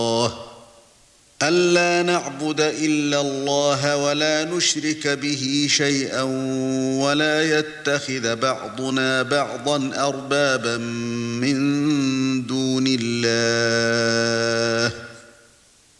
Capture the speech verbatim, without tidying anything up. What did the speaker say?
أَلَّا نَعْبُدَ إِلَّا اللَّهَ وَلَا نُشْرِكَ بِهِ شَيْئًا وَلَا يَتَّخِذَ بَعْضُنَا بَعْضًا أَرْبَابًا مِنْ